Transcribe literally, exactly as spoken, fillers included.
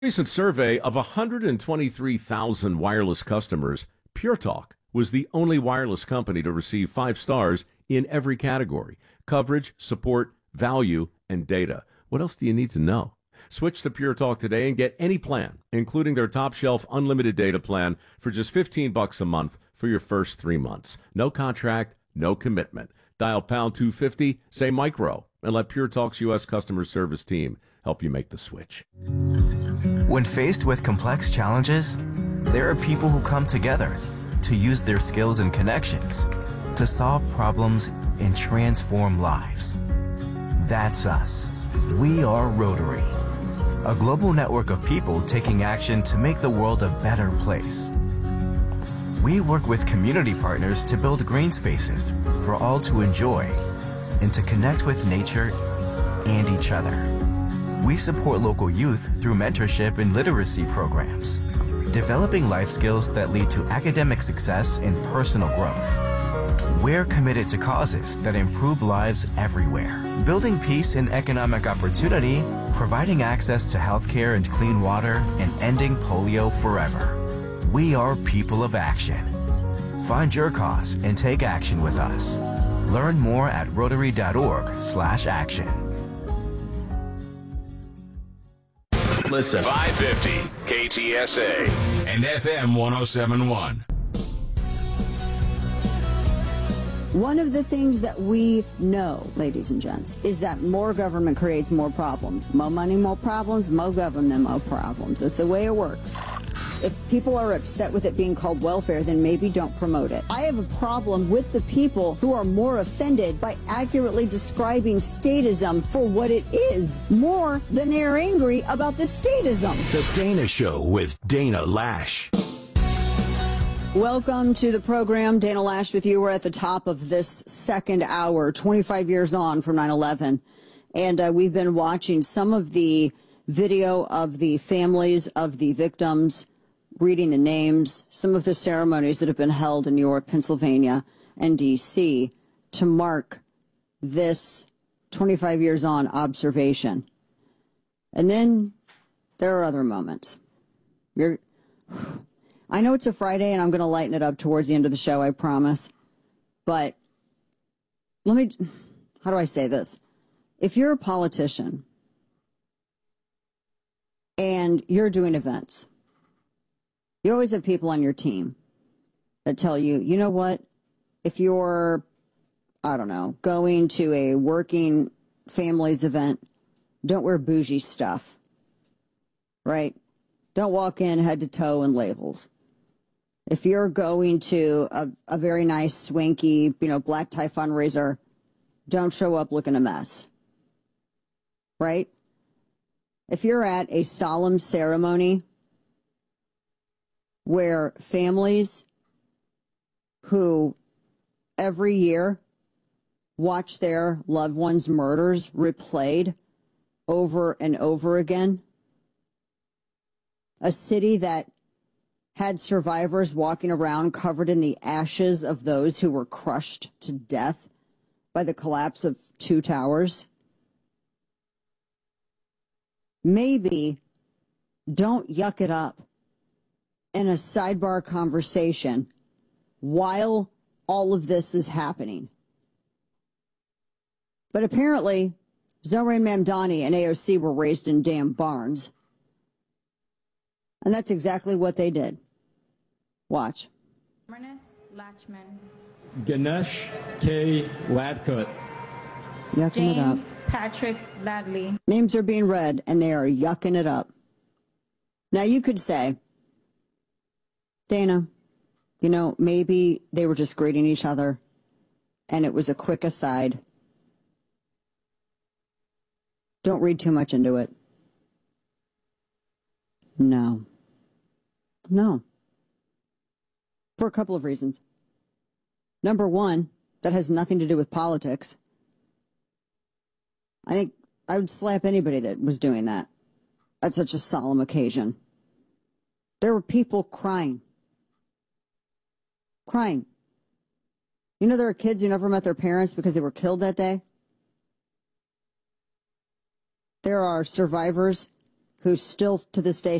Recent survey of one hundred twenty-three thousand wireless customers, Pure Talk was the only wireless company to receive five stars in every category: coverage, support, value, and data. What else do you need to know? Switch to Pure Talk today and get any plan, including their top shelf unlimited data plan for just fifteen bucks a month for your first three months. No contract, no commitment. Dial pound two fifty, say micro, and let Pure Talk's U S customer service team help you make the switch. When faced with complex challenges, there are people who come together to use their skills and connections to solve problems and transform lives. That's us. We are Rotary, a global network of people taking action to make the world a better place. We work with community partners to build green spaces for all to enjoy and to connect with nature and each other. We support local youth through mentorship and literacy programs, developing life skills that lead to academic success and personal growth. We're committed to causes that improve lives everywhere, building peace and economic opportunity, providing access to healthcare and clean water, and ending polio forever. We are people of action. Find your cause and take action with us. Learn more at rotary.org slash action. Listen. five fifty K T S A and F M one oh seven point one. One of the things that we know, ladies and gents, is that more government creates more problems. More money, more problems. More government, more problems. That's the way it works. If people are upset with it being called welfare, then maybe don't promote it. I have a problem with the people who are more offended by accurately describing statism for what it is, more than they are angry about the statism. The Dana Show with Dana Lash. Welcome to the program. Dana Lash with you. We're at the top of this second hour, twenty-five years on from nine eleven. And uh, we've been watching some of the video of the families of the victims, reading the names, some of the ceremonies that have been held in New York, Pennsylvania, and D C to mark this twenty-five years on observation. And then there are other moments. You're, I know it's a Friday and I'm going to lighten it up towards the end of the show, I promise. But let me, how do I say this? If you're a politician and you're doing events, you always have people on your team that tell you, you know what, if you're, I don't know, going to a working families event, don't wear bougie stuff, right? Don't walk in head to toe in labels. If you're going to a, a very nice, swanky, you know, black tie fundraiser, don't show up looking a mess, right? If you're at a solemn ceremony where families who every year watch their loved ones' murders replayed over and over again, a city that had survivors walking around covered in the ashes of those who were crushed to death by the collapse of two towers, maybe don't yuck it up in a sidebar conversation while all of this is happening. But apparently, Zohran Mamdani and A O C were raised in damn barns. And that's exactly what they did. Watch. Latchman. Ganesh K. Ladkut. Yucking James it up. Patrick Ladley. Names are being read, and they are yucking it up. Now, you could say, Dana, you know, maybe they were just greeting each other, and it was a quick aside. Don't read too much into it. No. No. For a couple of reasons. Number one, that has nothing to do with politics. I think I would slap anybody that was doing that at such a solemn occasion. There were people crying. Crying. You know there are kids who never met their parents because they were killed that day? There are survivors who still to this day